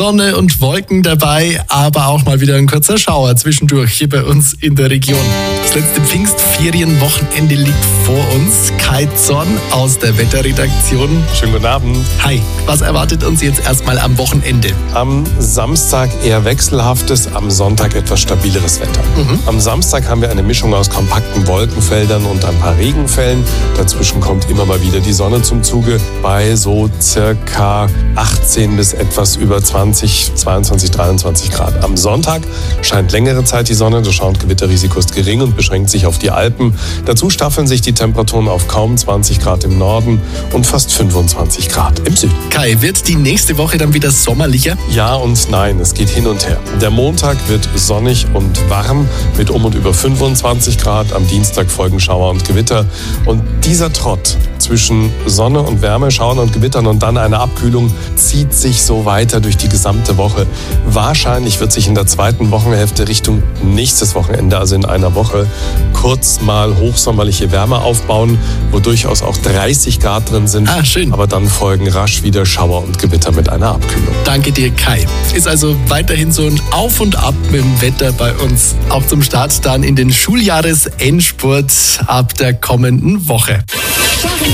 Sonne und Wolken dabei, aber auch mal wieder ein kurzer Schauer zwischendurch hier bei uns in der Region. Das letzte Pfingstferienwochenende liegt vor uns. Kai Zorn aus der Wetterredaktion. Schönen guten Abend. Hi, was erwartet uns jetzt erstmal am Wochenende? Am Samstag eher wechselhaftes, am Sonntag etwas stabileres Wetter. Am Samstag haben wir eine Mischung aus kompakten Wolkenfeldern und ein paar Regenfällen. Dazwischen kommt immer mal wieder die Sonne zum Zuge bei so circa 18 bis etwas über 20, 22, 23 Grad. Am Sonntag scheint längere Zeit die Sonne, das Schauer-und-Gewitterrisiko ist gering und beschränkt sich auf die Alpen. Dazu staffeln sich die Temperaturen auf kaum 20 Grad im Norden und fast 25 Grad im Süden. Kai, wird die nächste Woche dann wieder sommerlicher? Ja und nein, es geht hin und her. Der Montag wird sonnig und warm mit um und über 25 Grad. Am Dienstag folgen Schauer und Gewitter. Und dieser Trott zwischen Sonne und Wärme, Schauern und Gewittern und dann eine Abkühlung zieht sich so weiter durch die gesamte Woche. Wahrscheinlich wird sich in der zweiten Wochenhälfte Richtung nächstes Wochenende, also in einer Woche, kurz mal hochsommerliche Wärme aufbauen, wo durchaus auch 30 Grad drin sind. Schön. Aber dann folgen rasch wieder Schauer und Gewitter mit einer Abkühlung. Danke dir, Kai. Ist also weiterhin so ein Auf und Ab mit dem Wetter bei uns. Auch zum Start dann in den Schuljahresendspurt ab der kommenden Woche.